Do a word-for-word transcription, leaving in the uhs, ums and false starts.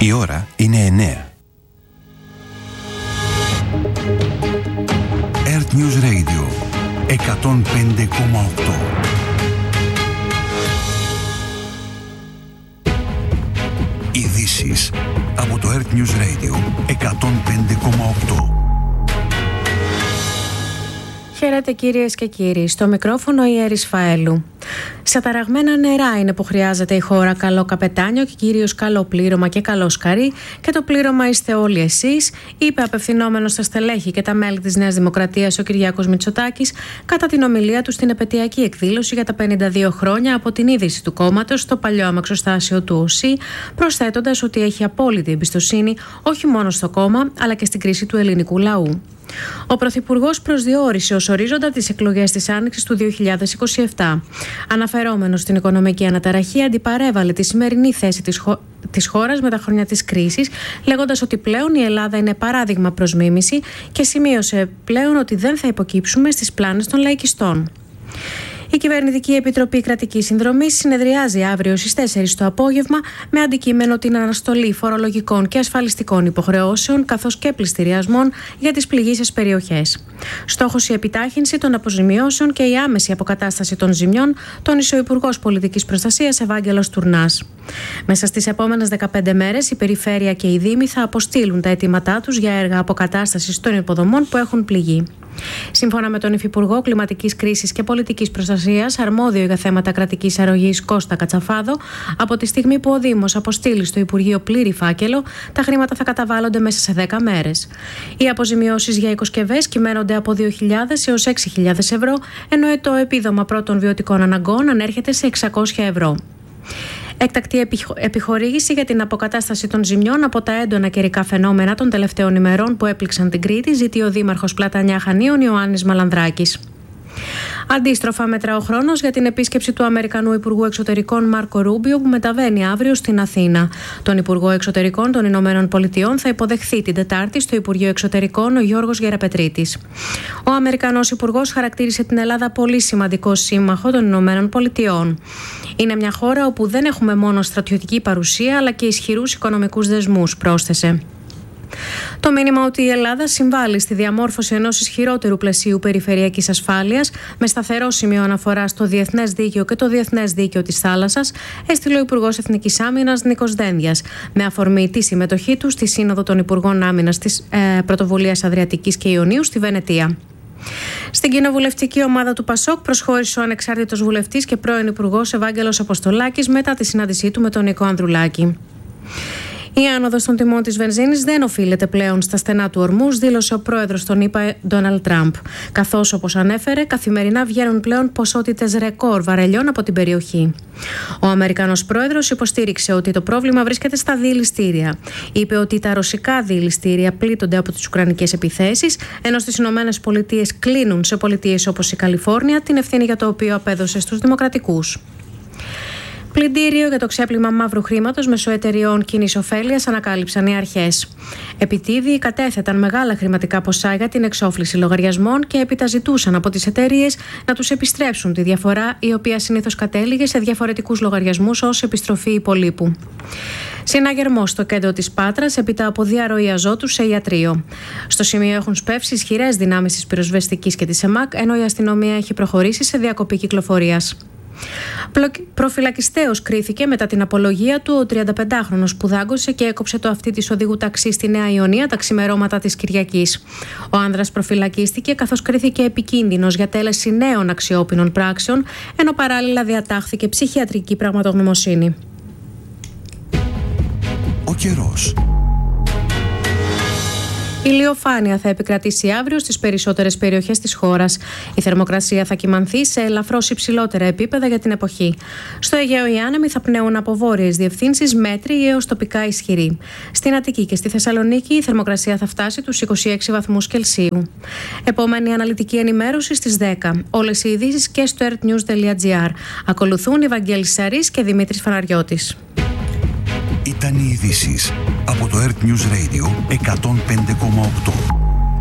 Η ώρα είναι εννέα. Earth News Radio εκατόν πέντε κόμμα οκτώ. Ειδήσεις από το Earth News Radio εκατόν πέντε κόμμα οκτώ. Χαίρετε κυρίες και κύριοι, στο μικρόφωνο η Έρης Φαέλου. Σε ταραγμένα νερά είναι που χρειάζεται η χώρα καλό καπετάνιο και κυρίως καλό πλήρωμα και καλό σκαρί, και το πλήρωμα είστε όλοι εσείς, είπε απευθυνόμενος στα στελέχη και τα μέλη της Νέας Δημοκρατίας ο Κυριάκος Μητσοτάκης κατά την ομιλία του στην επετειακή εκδήλωση για τα πενήντα δύο χρόνια από την ίδρυση του κόμματος στο παλιό αμαξοστάσιο του ΟΣΥ, προσθέτοντας ότι έχει απόλυτη εμπιστοσύνη όχι μόνο στο κόμμα αλλά και στην κρίση του ελληνικού λαού. Ο Πρωθυπουργός προσδιορίσε ως ορίζοντα τις εκλογές της Άνοιξης του δύο χιλιάδες είκοσι επτά. Αναφερόμενος στην οικονομική αναταραχή, αντιπαρέβαλε τη σημερινή θέση της, χω... της χώρας με τα χρόνια της κρίσης, λέγοντας ότι πλέον η Ελλάδα είναι παράδειγμα προς μίμηση και σημείωσε πλέον ότι δεν θα υποκύψουμε στις πλάνες των λαϊκιστών. Η Κυβερνητική Επιτροπή Κρατικής Συνδρομής συνεδριάζει αύριο στις τέσσερις το απόγευμα με αντικείμενο την αναστολή φορολογικών και ασφαλιστικών υποχρεώσεων καθώς και πληστηριασμών για τις πληγείσες περιοχές. Στόχος η επιτάχυνση των αποζημιώσεων και η άμεση αποκατάσταση των ζημιών, τόνισε ο Υπουργός Πολιτικής Προστασίας Ευάγγελος Τουρνάς. Μέσα στις επόμενες δεκαπέντε μέρες η Περιφέρεια και οι Δήμοι θα αποστείλουν τα αιτήματά τους για έργα αποκατάστασης των υποδομών που έχουν πληγεί. Σύμφωνα με τον Υφυπουργό Κλιματικής Κρίσης και Πολιτικής Προστασίας, αρμόδιο για θέματα κρατικής αρρωγής Κώστα Κατσαφάδο, από τη στιγμή που ο Δήμος αποστείλει στο Υπουργείο πλήρη φάκελο, τα χρήματα θα καταβάλλονται μέσα σε δέκα μέρες. Οι αποζημιώσεις για οικοσκευές κυμαίνονται από δύο χιλιάδες έως έξι χιλιάδες ευρώ, ενώ το επίδομα πρώτων βιωτικών αναγκών ανέρχεται σε εξακόσια ευρώ. Έκτακτη επιχορήγηση για την αποκατάσταση των ζημιών από τα έντονα καιρικά φαινόμενα των τελευταίων ημερών που έπληξαν την Κρήτη, ζητεί ο Δήμαρχος Πλατανιά Χανίων Ιωάννης Μαλανδράκης. Αντίστροφα μέτρα ο χρόνος για την επίσκεψη του Αμερικανού Υπουργού Εξωτερικών Μάρκο Ρούμπιο, που μεταβαίνει αύριο στην Αθήνα. Τον Υπουργό Εξωτερικών των Ηνωμένων Πολιτειών θα υποδεχθεί την Τετάρτη στο Υπουργείο Εξωτερικών ο Γιώργος Γεραπετρίτης. Ο Αμερικανός Υπουργός χαρακτήρισε την Ελλάδα πολύ σημαντικό σύμμαχο των Ηνωμένων Πολιτειών. Είναι μια χώρα όπου δεν έχουμε μόνο στρατιωτική παρουσία αλλά και ισχυρούς οικονομικούς δεσμούς, πρόσθεσε. Το μήνυμα ότι η Ελλάδα συμβάλλει στη διαμόρφωση ενός ισχυρότερου πλαισίου περιφερειακής ασφάλειας με σταθερό σημείο αναφορά στο διεθνές δίκαιο και το διεθνές δίκαιο της θάλασσας, έστειλε ο Υπουργός Εθνικής Άμυνας Νίκος Δένδιας, με αφορμή τη συμμετοχή του στη Σύνοδο των Υπουργών Άμυνας της ε, Πρωτοβουλίας Αδριατικής και Ιωνίου στη Βενετία. Στην κοινοβουλευτική ομάδα του Πασόκ προσχώρησε ο ανεξάρτητος βουλευτής και πρώην Υπουργός Ευάγγελος Αποστολάκης μετά τη συνάντησή του με τον Νίκο Ανδρουλάκη. Η άνοδος των τιμών της βενζίνης δεν οφείλεται πλέον στα στενά του ορμούς, δήλωσε ο πρόεδρος των ΗΠΑ Ντόναλντ Τραμπ. Καθώς, όπως ανέφερε, καθημερινά βγαίνουν πλέον ποσότητες ρεκόρ βαρελιών από την περιοχή. Ο Αμερικανός πρόεδρος υποστήριξε ότι το πρόβλημα βρίσκεται στα διηληστήρια. Είπε ότι τα ρωσικά διηληστήρια πλήττονται από τις ουκρανικές επιθέσεις, ενώ στις Ηνωμένες Πολιτείες κλείνουν σε πολιτείες όπως η Καλιφόρνια, την ευθύνη για το οποίο απέδωσε στους δημοκρατικούς. Πλυντήριο για το ξέπλυμα μαύρου χρήματος μέσω εταιριών κοινής ωφέλειας ανακάλυψαν οι αρχές. Επιτίδιοι κατέθεταν μεγάλα χρηματικά ποσά για την εξόφληση λογαριασμών και έπειτα ζητούσαν από τις εταιρείες να τους επιστρέψουν τη διαφορά, η οποία συνήθως κατέληγε σε διαφορετικούς λογαριασμούς ως επιστροφή υπολείπου. Συναγερμό στο κέντρο της Πάτρας έπειτα από διαρροή αζότου σε ιατρείο. Στο σημείο έχουν σπεύσει ισχυρές δυνάμεις της πυροσβεστικής και της ΕΜΑΚ, ενώ η αστυνομία έχει προχωρήσει σε διακοπή κυκλοφορίας. Προφυλακιστέως κρίθηκε μετά την απολογία του ο τριανταπεντάχρονος που δάγκωσε και έκοψε το αυτί της οδηγού ταξί στη Νέα Ιωνία τα ξημερώματα της Κυριακής. Ο άνδρας προφυλακίστηκε καθώς κρίθηκε επικίνδυνος για τέλεση νέων αξιόπινων πράξεων, ενώ παράλληλα διατάχθηκε ψυχιατρική πραγματογνωμοσύνη. Ο καιρός. Ηλιοφάνεια θα επικρατήσει αύριο στις περισσότερες περιοχές της χώρας. Η θερμοκρασία θα κυμανθεί σε ελαφρώς υψηλότερα επίπεδα για την εποχή. Στο Αιγαίο οι άνεμοι θα πνέουν από βόρειες διευθύνσεις μέτρη έως τοπικά ισχυρή. Στην Αττική και στη Θεσσαλονίκη η θερμοκρασία θα φτάσει τους είκοσι έξι βαθμούς Κελσίου. Επόμενη αναλυτική ενημέρωση στις δέκα. Όλες οι ειδήσεις και στο earthnews τελεία gr. Ακολουθούν η Βαγγέλης Σαρής και Δημήτρης Φαναριώτης. Ήταν οι ειδήσεις από το Earth News Radio εκατόν πέντε κόμμα οκτώ.